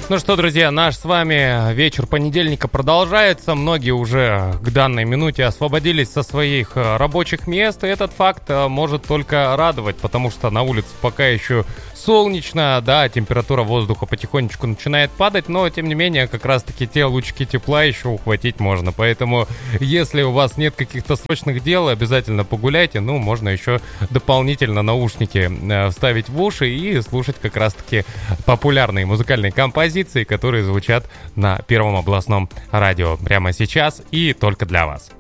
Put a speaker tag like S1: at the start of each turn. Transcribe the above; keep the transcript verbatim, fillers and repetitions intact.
S1: Ну что, друзья, наш с вами вечер понедельника продолжается. Многие уже к данной минуте освободились со своих рабочих мест, и этот факт может только радовать, потому что на улице пока еще солнечно, да, температура воздуха потихонечку начинает падать, но, тем не менее, как раз-таки те лучики тепла еще ухватить можно. Поэтому, если у вас нет каких-то срочных дел, обязательно погуляйте. Ну, можно еще дополнительно наушники э, вставить в уши и слушать как раз-таки популярные музыкальные композиции, которые звучат на Первом областном радио прямо сейчас и только для вас.